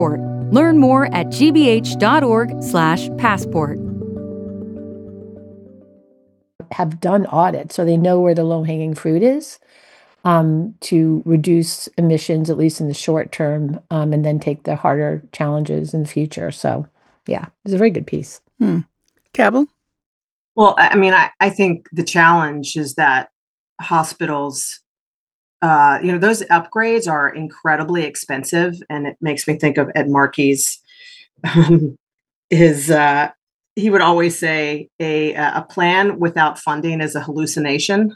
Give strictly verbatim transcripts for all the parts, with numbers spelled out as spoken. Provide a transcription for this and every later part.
Learn more at gbh.org slash passport. Have done audits, so they know where the low-hanging fruit is um, to reduce emissions, at least in the short term, um, and then take the harder challenges in the future. So, yeah, it's a very good piece. Hmm. Cabell? Well, I mean, I, I think the challenge is that hospitals, uh, you know, those upgrades are incredibly expensive. And it makes me think of Ed Markey's, um, his, uh, he would always say a, a plan without funding is a hallucination.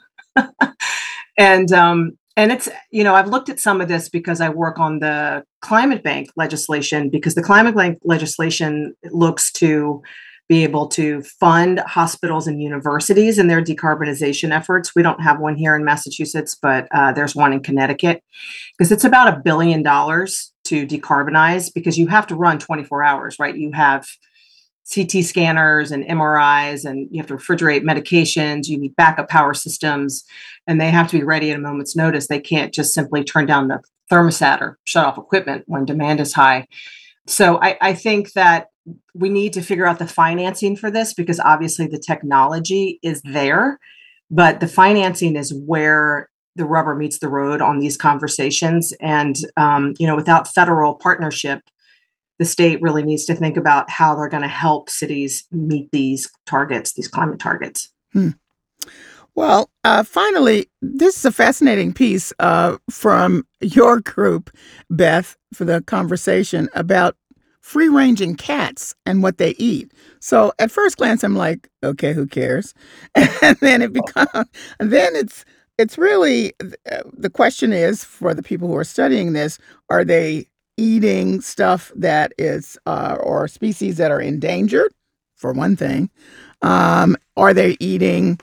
and, um, and it's, you know, I've looked at some of this because I work on the climate bank legislation, because the climate bank legislation looks to be able to fund hospitals and universities in their decarbonization efforts. We don't have one here in Massachusetts, but uh, there's one in Connecticut, because it's about a billion dollars to decarbonize, because you have to run twenty-four hours, right? You have C T scanners and M R Is, and you have to refrigerate medications. You need backup power systems, and they have to be ready at a moment's notice. They can't just simply turn down the thermostat or shut off equipment when demand is high. So I, I think that we need to figure out the financing for this, because obviously the technology is there, but the financing is where the rubber meets the road on these conversations. And, um, you know, without federal partnership, the state really needs to think about how they're going to help cities meet these targets, these climate targets. Hmm. Well, uh, finally, this is a fascinating piece uh, from your group, Beth, for the conversation about free-ranging cats and what they eat. So at first glance, I'm like, okay, who cares? And then it becomes, and then it's it's really, uh, the question is, for the people who are studying this, are they eating stuff that is, uh, or species that are endangered, for one thing? Um, are they eating